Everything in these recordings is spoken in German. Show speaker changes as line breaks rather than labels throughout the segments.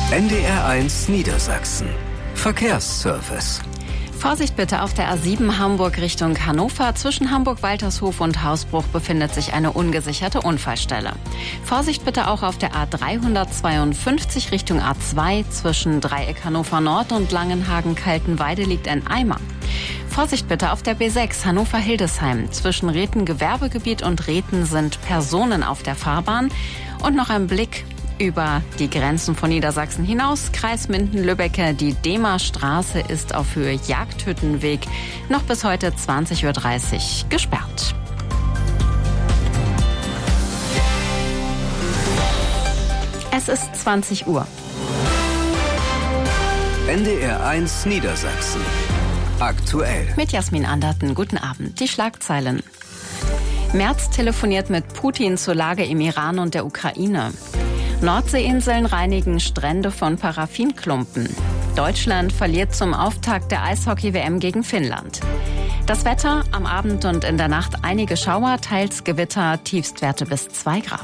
NDR1 Niedersachsen. Verkehrsservice.
Vorsicht bitte auf der A7 Hamburg Richtung Hannover. Zwischen Hamburg-Waltershof und Hausbruch befindet sich eine ungesicherte Unfallstelle. Vorsicht bitte auch auf der A352 Richtung A2. Zwischen Dreieck Hannover Nord und Langenhagen-Kaltenweide liegt ein Eimer. Vorsicht bitte auf der B6 Hannover-Hildesheim. Zwischen Rethen Gewerbegebiet und Rethen sind Personen auf der Fahrbahn. Und noch ein Blick über die Grenzen von Niedersachsen hinaus. Kreis Minden-Lübbecke, die Dehmer-Straße ist auf Höhe Jagdhüttenweg noch bis heute 20:30 Uhr gesperrt. Es ist 20 Uhr.
NDR1 Niedersachsen. Aktuell.
Mit Jasmin Anderten, guten Abend. Die Schlagzeilen. Merz telefoniert mit Putin zur Lage im Iran und der Ukraine. Nordseeinseln reinigen Strände von Paraffinklumpen. Deutschland verliert zum Auftakt der Eishockey-WM gegen Finnland. Das Wetter, am Abend und in der Nacht einige Schauer, teils Gewitter, Tiefstwerte bis 2 Grad.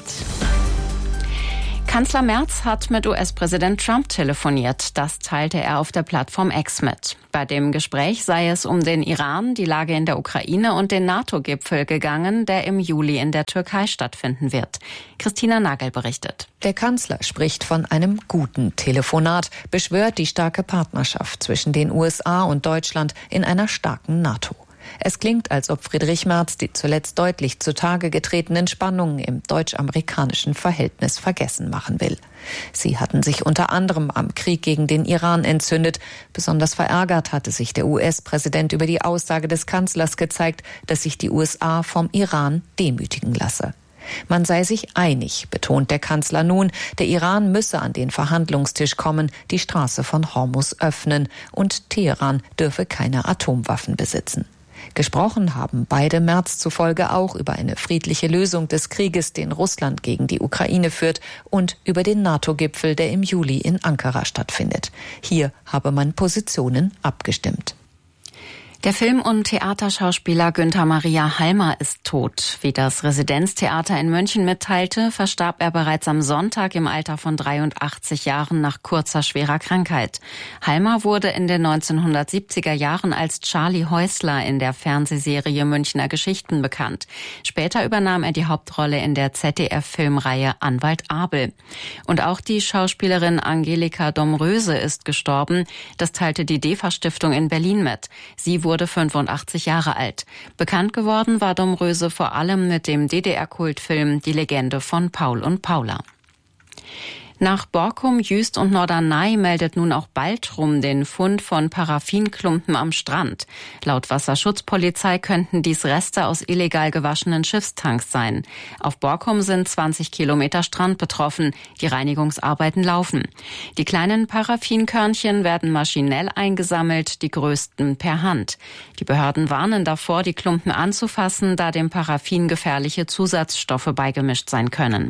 Kanzler Merz hat mit US-Präsident Trump telefoniert. Das teilte er auf der Plattform X mit. Bei dem Gespräch sei es um den Iran, die Lage in der Ukraine und den NATO-Gipfel gegangen, der im Juli in der Türkei stattfinden wird. Christina Nagel berichtet.
Der Kanzler spricht von einem guten Telefonat, beschwört die starke Partnerschaft zwischen den USA und Deutschland in einer starken NATO. Es klingt, als ob Friedrich Merz die zuletzt deutlich zutage getretenen Spannungen im deutsch-amerikanischen Verhältnis vergessen machen will. Sie hatten sich unter anderem am Krieg gegen den Iran entzündet. Besonders verärgert hatte sich der US-Präsident über die Aussage des Kanzlers gezeigt, dass sich die USA vom Iran demütigen lasse. Man sei sich einig, betont der Kanzler nun, der Iran müsse an den Verhandlungstisch kommen, die Straße von Hormuz öffnen und Teheran dürfe keine Atomwaffen besitzen. Gesprochen haben beide Merz zufolge auch über eine friedliche Lösung des Krieges, den Russland gegen die Ukraine führt, und über den NATO-Gipfel, der im Juli in Ankara stattfindet. Hier habe man Positionen abgestimmt.
Der Film- und Theaterschauspieler Günther Maria Halmer ist tot. Wie das Residenztheater in München mitteilte, verstarb er bereits am Sonntag im Alter von 83 Jahren nach kurzer, schwerer Krankheit. Halmer wurde in den 1970er Jahren als Charlie Häusler in der Fernsehserie Münchner Geschichten bekannt. Später übernahm er die Hauptrolle in der ZDF-Filmreihe Anwalt Abel. Und auch die Schauspielerin Angelika Domröse ist gestorben. Das teilte die DEFA-Stiftung in Berlin mit. Sie wurde 85 Jahre alt. Bekannt geworden war Domröse vor allem mit dem DDR-Kultfilm Die Legende von Paul und Paula. Nach Borkum, Jüst und Norderney meldet nun auch Baltrum den Fund von Paraffinklumpen am Strand. Laut Wasserschutzpolizei könnten dies Reste aus illegal gewaschenen Schiffstanks sein. Auf Borkum sind 20 Kilometer Strand betroffen. Die Reinigungsarbeiten laufen. Die kleinen Paraffinkörnchen werden maschinell eingesammelt, die größten per Hand. Die Behörden warnen davor, die Klumpen anzufassen, da dem Paraffin gefährliche Zusatzstoffe beigemischt sein können.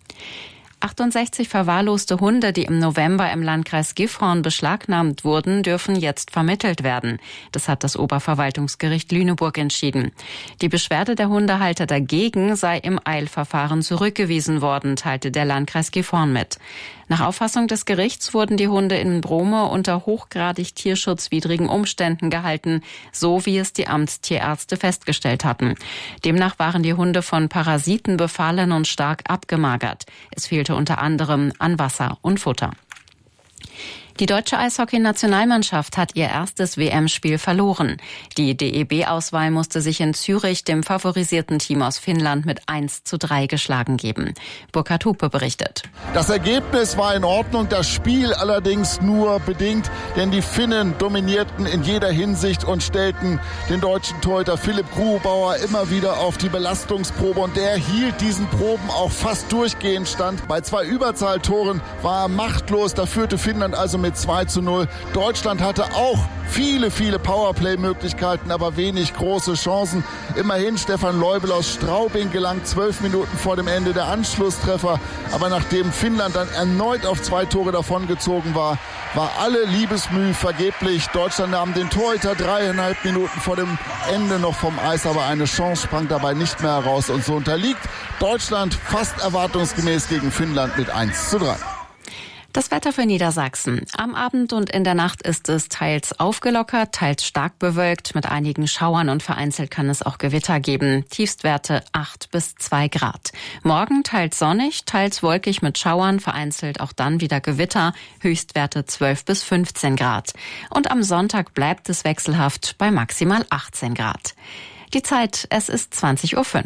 68 verwahrloste Hunde, die im November im Landkreis Gifhorn beschlagnahmt wurden, dürfen jetzt vermittelt werden. Das hat das Oberverwaltungsgericht Lüneburg entschieden. Die Beschwerde der Hundehalter dagegen sei im Eilverfahren zurückgewiesen worden, teilte der Landkreis Gifhorn mit. Nach Auffassung des Gerichts wurden die Hunde in Brome unter hochgradig tierschutzwidrigen Umständen gehalten, so wie es die Amtstierärzte festgestellt hatten. Demnach waren die Hunde von Parasiten befallen und stark abgemagert. Es fehlte unter anderem an Wasser und Futter. Die deutsche Eishockey-Nationalmannschaft hat ihr erstes WM-Spiel verloren. Die DEB-Auswahl musste sich in Zürich dem favorisierten Team aus Finnland mit 1:3 geschlagen geben. Burkhard Hupe berichtet.
Das Ergebnis war in Ordnung, das Spiel allerdings nur bedingt, denn die Finnen dominierten in jeder Hinsicht und stellten den deutschen Torhüter Philipp Grubauer immer wieder auf die Belastungsprobe, und der hielt diesen Proben auch fast durchgehend stand. Bei 2 Überzahltoren war er machtlos, da führte Finnland also mit 2:0. Deutschland hatte auch viele Powerplay-Möglichkeiten, aber wenig große Chancen. Immerhin Stefan Leubel aus Straubing gelang 12 Minuten vor dem Ende der Anschlusstreffer. Aber nachdem Finnland dann erneut auf 2 Tore davongezogen war, war alle Liebesmüh vergeblich. Deutschland nahm den Torhüter 3,5 Minuten vor dem Ende noch vom Eis, aber eine Chance sprang dabei nicht mehr heraus. Und so unterliegt Deutschland fast erwartungsgemäß gegen Finnland mit 1:3.
Das Wetter für Niedersachsen. Am Abend und in der Nacht ist es teils aufgelockert, teils stark bewölkt. Mit einigen Schauern und vereinzelt kann es auch Gewitter geben. Tiefstwerte 8 bis 2 Grad. Morgen teils sonnig, teils wolkig mit Schauern, vereinzelt auch dann wieder Gewitter. Höchstwerte 12 bis 15 Grad. Und am Sonntag bleibt es wechselhaft bei maximal 18 Grad. Die Zeit, es ist 20:05 Uhr.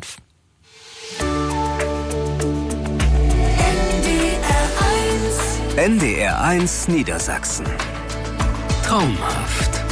NDR 1 Niedersachsen. Traumhaft.